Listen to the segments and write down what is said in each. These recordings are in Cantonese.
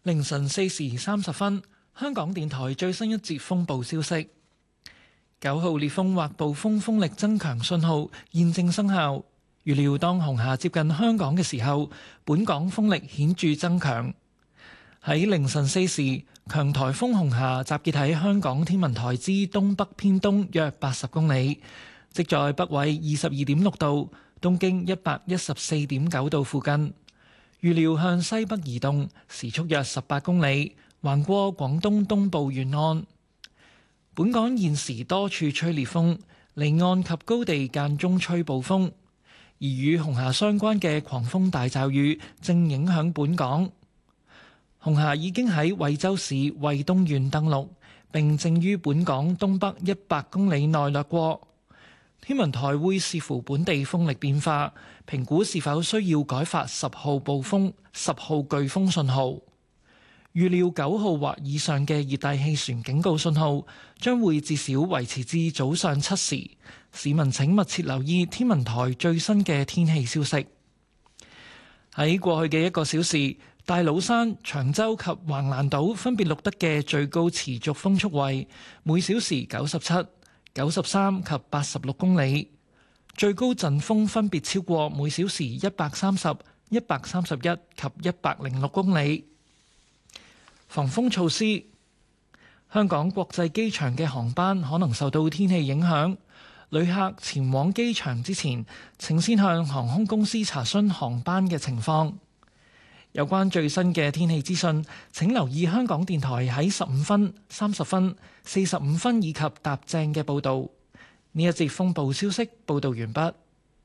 凌晨4時30分，香港電台最新一節風暴消息：9號烈風或暴風風力增強信號現正生效。預料當紅霞接近香港嘅時候，本港風力顯著增強。喺凌晨4時，強颱風紅霞集結喺香港天文台之東北偏東約80公里，即在北緯22.6度、東經114.9度附近。預料向西北移動，時速約18公里，橫過廣東東部沿岸。本港現時多處吹烈風，離岸及高地間中吹暴風，而與紅霞相關嘅狂風大驟雨正影響本港。紅霞已經喺惠州市惠東縣登陸，並正於本港東北100公里內掠過。天文台會視乎本地風力變化，評估是否需要改發10號暴風、10號颶風信號。預料9號或以上嘅熱帶氣旋警告信號將會至少維持至早上7時。市民請密切留意天文台最新嘅天氣消息。喺過去嘅1個小時，大老山、長洲及橫瀾島分別錄得嘅最高持續風速為每小時97、93及86公里，最高陣風分別超過每小時130、131及106公里。防風措施：香港國際機場嘅航班可能受到天氣影響，旅客前往機場之前，請先向航空公司查詢航班嘅情況。有關最新嘅天氣資訊，請留意香港電台喺15分、30分、45分以及踏正嘅報導。呢一節風暴消息報導完畢。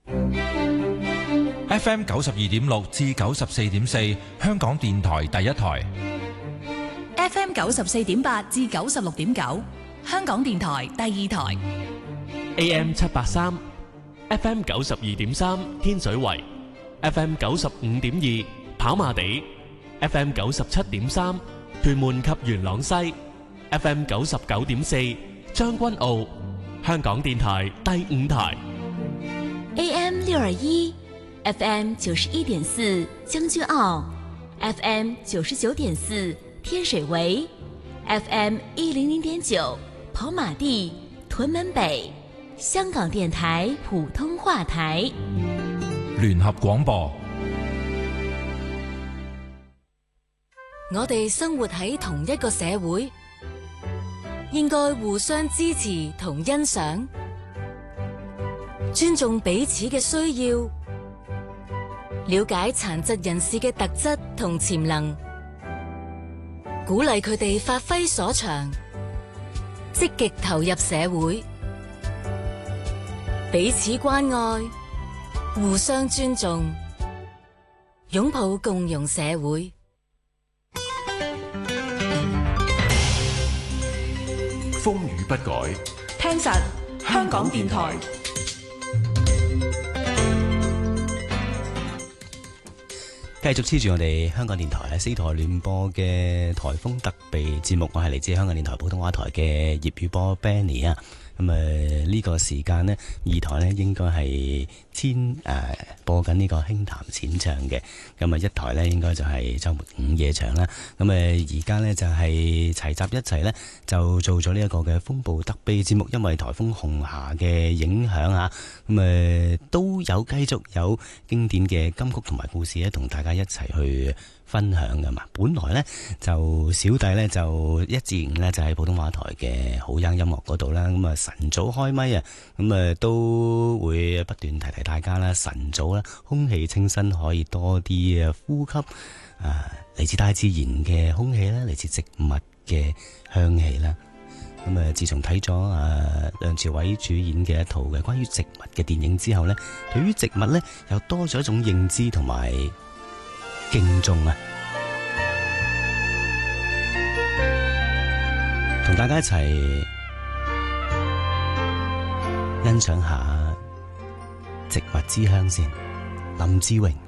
FM 92.6至94.4，香港電台第一台。 FM 94.8至96.9，香港電台第二台。 AM 783 FM 92.3，天水圍 FM 95.2，跑馬地 FM 97.3，屯門及元朗西 FM 99.4，將軍澳，香港電台第五台。 AM 621 FM 91.4，將軍澳 FM 99.4，天水圍 FM 100.9，跑馬地、屯門北，香港電台普通話台。 聯合廣播。 我哋生活喺同一個社會，應該互相支持同欣賞，尊重彼此嘅需要，了解殘疾人士嘅特質同潛能，鼓勵佢哋發揮所長，積極投入社會，彼此關愛，互相尊重，擁抱共融社會。 風雨不改， 聽實香港電台。 繼續黐住我哋香港電台4台聯播嘅颱風特備節目，我係嚟自香港電台普通話台嘅葉宇波 Benny 啊。咁呢個時間呢，2台呢應該係播緊呢個輕談淺唱嘅。咁1台呢應該就係週末午夜場啦。咁而家呢就係齊集一齊呢，就做咗呢一個嘅風暴特備節目，因為颱風紅霞嘅影響啊，咁都有繼續有經典嘅金曲同埋故事咧，同大家一齊去分享噶嘛。本來呢，就小弟呢，就1至5呢，就喺普通話台嘅好音樂嗰度啦。咁晨早開咪啊，咁都會不斷提大家啦。晨早啦，空氣清新，可以多啲呼吸嚟自大自然嘅空氣啦，嚟自植物嘅香氣啦。咁自從睇咗梁朝偉主演嘅一套嘅關於植物嘅電影之後呢，對於植物呢，又多咗一種認知同埋敬重啊！同大家一齊欣賞下植物之香先。林志榮。